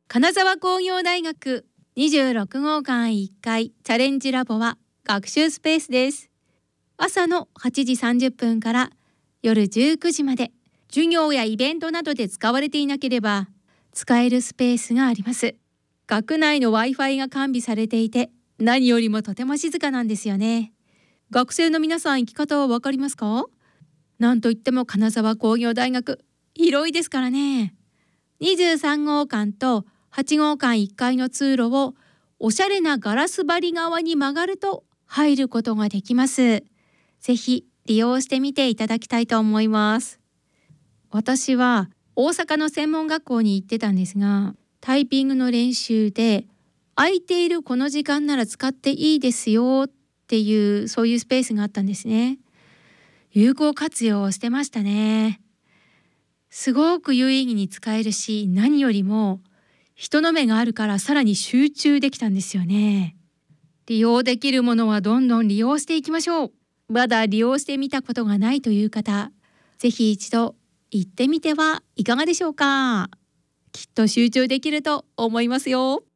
金沢工業大学26号館1階チャレンジラボは学習スペースです。朝の8時30分から夜19時まで、授業やイベントなどで使われていなければ使えるスペースがあります。学内の Wi-Fi が完備されていて、何よりもとても静かなんですよね。学生の皆さん、行き方はわかりますか？なんといっても金沢工業大学、広いですからね。23号館と8号館1階の通路をおしゃれなガラス張り側に曲がると入ることができます。ぜひ利用してみていただきたいと思います。私は大阪の専門学校に行ってたんですが、タイピングの練習で空いているこの時間なら使っていいですよっていう、そういうスペースがあったんですね。有効活用をしてましたね。すごく有意義に使えるし、何よりも人の目があるからさらに集中できたんですよね。利用できるものはどんどん利用していきましょう。まだ利用してみたことがないという方、ぜひ一度行ってみてはいかがでしょうか。きっと集中できると思いますよ。